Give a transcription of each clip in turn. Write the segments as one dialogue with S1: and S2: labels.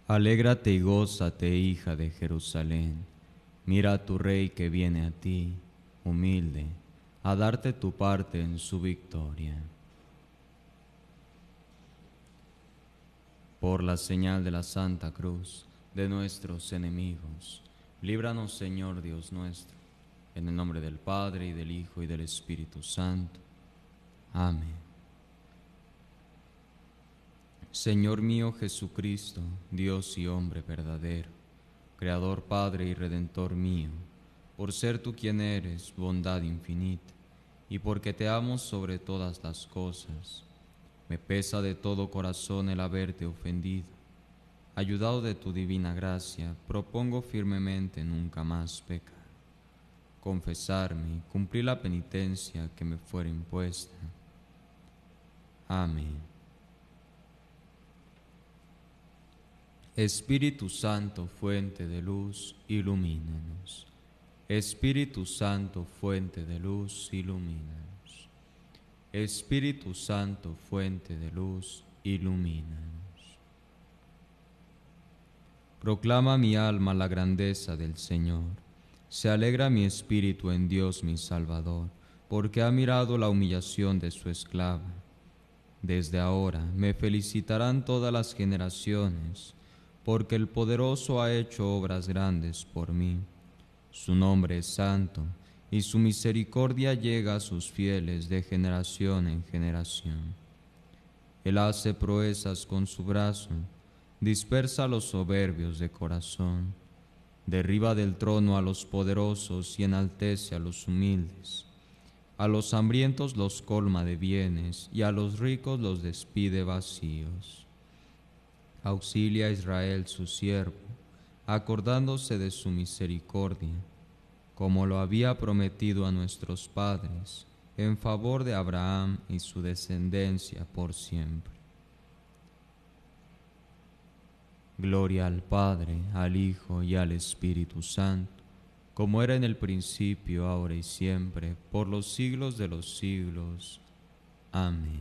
S1: Alégrate y gózate, hija de Jerusalén. Mira a tu rey que viene a ti, humilde, a darte tu parte en su victoria. Por la señal de la Santa Cruz de nuestros enemigos, líbranos, Señor Dios nuestro, en el nombre del Padre, y del Hijo, y del Espíritu Santo. Amén. Señor mío Jesucristo, Dios y hombre verdadero, Creador, Padre y Redentor mío, por ser tú quien eres, bondad infinita, y porque te amo sobre todas las cosas, me pesa de todo corazón el haberte ofendido. Ayudado de tu divina gracia, propongo firmemente nunca más pecar, confesarme y cumplir la penitencia que me fuera impuesta. Amén. Espíritu Santo, fuente de luz, ilumínanos. Espíritu Santo, fuente de luz, ilumínanos. Espíritu Santo, fuente de luz, ilumínanos. Proclama mi alma la grandeza del Señor. Se alegra mi espíritu en Dios mi Salvador, porque ha mirado la humillación de su esclava. Desde ahora me felicitarán todas las generaciones, porque el Poderoso ha hecho obras grandes por mí. Su nombre es santo, y su misericordia llega a sus fieles de generación en generación. Él hace proezas con su brazo, dispersa a los soberbios de corazón, derriba del trono a los poderosos y enaltece a los humildes. A los hambrientos los colma de bienes, y a los ricos los despide vacíos. Auxilia a Israel su siervo, acordándose de su misericordia, como lo había prometido a nuestros padres, en favor de Abraham y su descendencia por siempre. Gloria al Padre, al Hijo y al Espíritu Santo, como era en el principio, ahora y siempre, por los siglos de los siglos. Amén.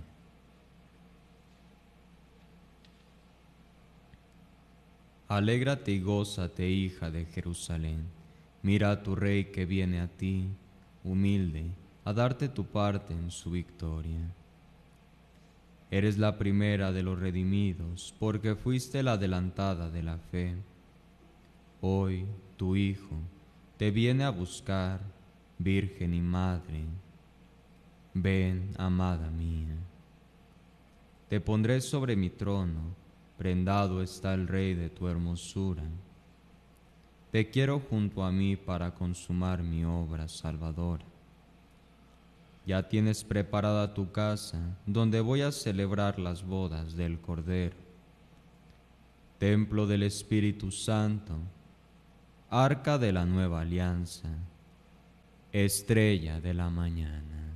S1: Alégrate y gózate, hija de Jerusalén. Mira a tu rey que viene a ti, humilde, a darte tu parte en su victoria. Eres la primera de los redimidos, porque fuiste la adelantada de la fe. Hoy tu Hijo te viene a buscar, Virgen y Madre. Ven, amada mía. Te pondré sobre mi trono, prendado está el Rey de tu hermosura. Te quiero junto a mí para consumar mi obra salvadora. Ya tienes preparada tu casa, donde voy a celebrar las bodas del Cordero. Templo del Espíritu Santo, arca de la nueva alianza, estrella de la mañana.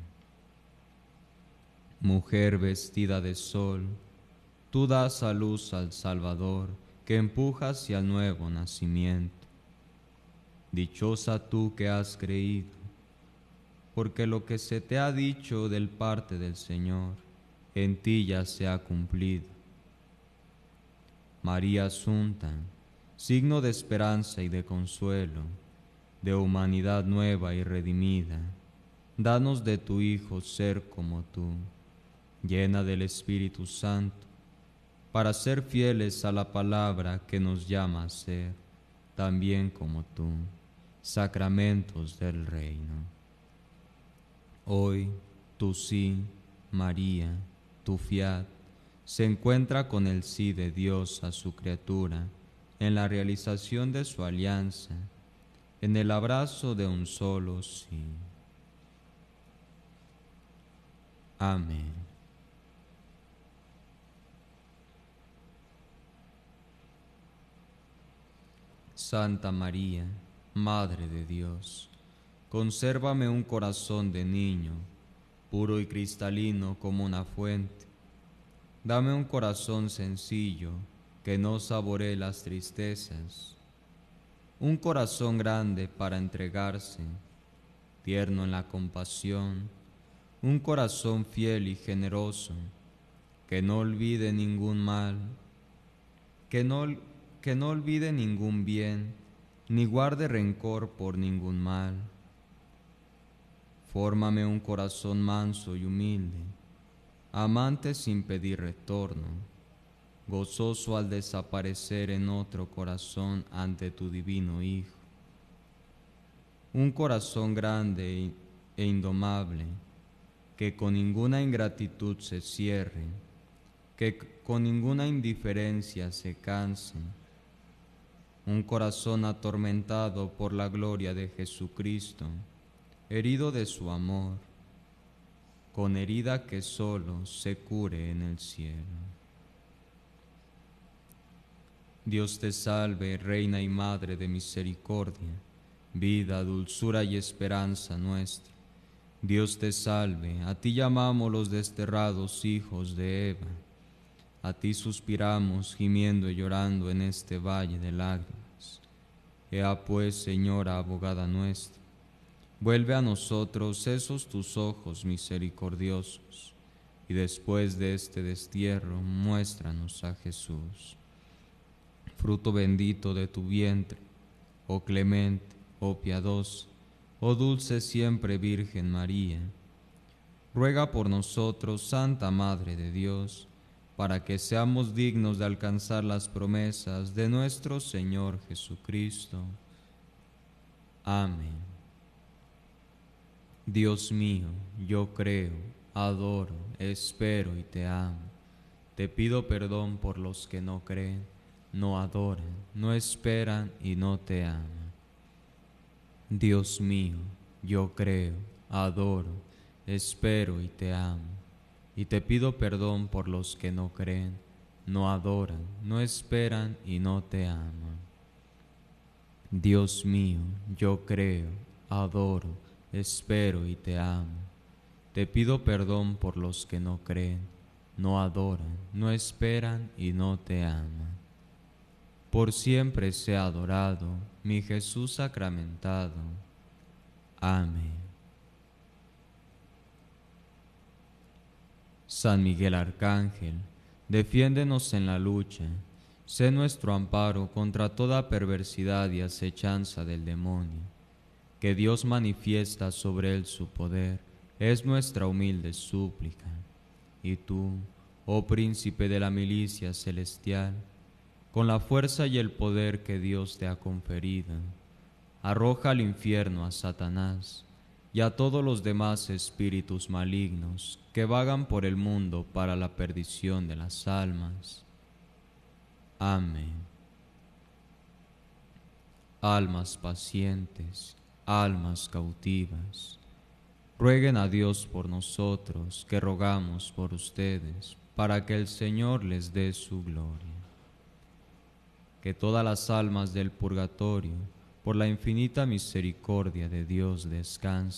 S1: Mujer vestida de sol, tú das a luz al Salvador, que empuja hacia el nuevo nacimiento. Dichosa tú que has creído, porque lo que se te ha dicho del parte del Señor, en ti ya se ha cumplido. María Asunta, signo de esperanza y de consuelo, de humanidad nueva y redimida, danos de tu Hijo ser como tú, llena del Espíritu Santo, para ser fieles a la palabra que nos llama a ser, también como tú, sacramentos del reino. Hoy tu sí, María, tu fiat, se encuentra con el sí de Dios a su criatura en la realización de su alianza, en el abrazo de un solo sí. Amén. Santa María, Madre de Dios, consérvame un corazón de niño, puro y cristalino como una fuente. Dame un corazón sencillo, que no saboree las tristezas. Un corazón grande para entregarse, tierno en la compasión. Un corazón fiel y generoso, que no olvide ningún mal, que que no olvide ningún bien, ni guarde rencor por ningún mal. Fórmame un corazón manso y humilde, amante sin pedir retorno, gozoso al desaparecer en otro corazón ante tu divino Hijo. Un corazón grande e indomable, que con ninguna ingratitud se cierre, que con ninguna indiferencia se canse. Un corazón atormentado por la gloria de Jesucristo, herido de su amor, con herida que solo se cure en el cielo. Dios te salve, Reina y Madre de misericordia, vida, dulzura y esperanza nuestra. Dios te salve, a ti llamamos los desterrados hijos de Eva. A ti suspiramos, gimiendo y llorando en este valle de lágrimas. Ea pues, Señora, abogada nuestra, vuelve a nosotros esos tus ojos misericordiosos, y después de este destierro, muéstranos a Jesús, fruto bendito de tu vientre, oh clemente, oh piadosa, oh dulce siempre Virgen María. Ruega por nosotros, Santa Madre de Dios, para que seamos dignos de alcanzar las promesas de nuestro Señor Jesucristo. Amén. Dios mío, yo creo, adoro, espero y te amo. Te pido perdón por los que no creen, no adoran, no esperan y no te aman. Dios mío, yo creo, adoro, espero y te amo. Y te pido perdón por los que no creen, no adoran, no esperan y no te aman. Dios mío, yo creo, adoro, espero y te amo. Te pido perdón por los que no creen, no adoran, no esperan y no te aman. Por siempre sea adorado mi Jesús sacramentado. Amén. San Miguel Arcángel, defiéndenos en la lucha, sé nuestro amparo contra toda perversidad y acechanza del demonio. Que Dios manifiesta sobre él su poder, es nuestra humilde súplica. Y tú, oh príncipe de la milicia celestial, con la fuerza y el poder que Dios te ha conferido, arroja al infierno a Satanás y a todos los demás espíritus malignos que vagan por el mundo para la perdición de las almas. Amén. Almas pacientes, almas cautivas, rueguen a Dios por nosotros, que rogamos por ustedes, para que el Señor les dé su gloria. Que todas las almas del purgatorio, por la infinita misericordia de Dios, descansen